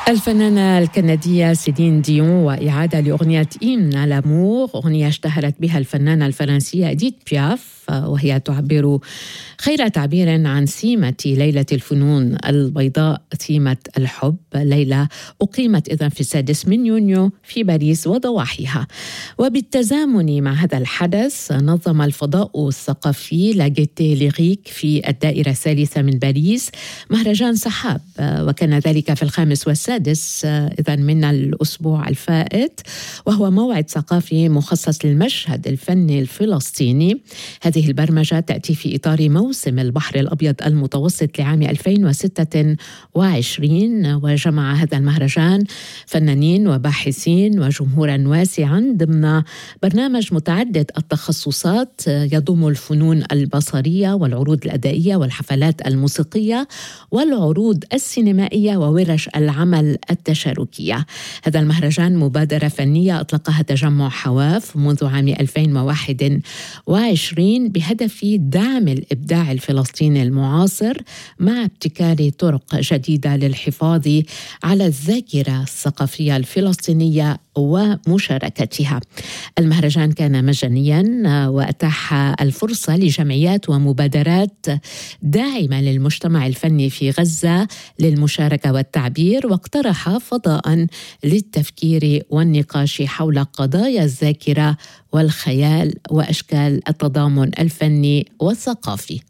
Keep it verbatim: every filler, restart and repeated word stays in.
الفنانة الكندية سيلين ديون وإعادة لأغنية إيمن لامور، أغنية اشتهرت بها الفنانة الفرنسية إديث بياف، وهي تعبر خير تعبير عن سيمة ليلة الفنون البيضاء، سيمة الحب. ليلة أقيمت إذن في السادس من يونيو في باريس وضواحيها. وبالتزامن مع هذا الحدث نظم الفضاء الثقافي لا غيتي ليريك في الدائرة الثالثة من باريس مهرجان سحاب، وكان ذلك في الخامس والسادس إذن من الأسبوع الفائت، وهو موعد ثقافي مخصص للمشهد الفني الفلسطيني. هذه البرمجة تأتي في إطار موسم البحر الأبيض المتوسط لعام ألفين وستة وعشرين، وجمع هذا المهرجان فنانين وباحثين وجمهورا واسعا ضمن برنامج متعدد التخصصات يضم الفنون البصرية والعروض الأدائية والحفلات الموسيقية والعروض السينمائية وورش العمل التشاركية. هذا المهرجان مبادرة فنية أطلقها تجمع حواف منذ عام ألفين وواحد وعشرين بهدف دعم الإبداع الفلسطيني المعاصر مع ابتكار طرق جديدة للحفاظ على الذاكرة الثقافية الفلسطينية ومشاركتها. المهرجان كان مجانيا وأتاح الفرصة لجمعيات ومبادرات داعمة للمجتمع الفني في غزة للمشاركة والتعبير، واقترح فضاء للتفكير والنقاش حول قضايا الذاكرة والخيال وأشكال التضامن الفني والثقافي.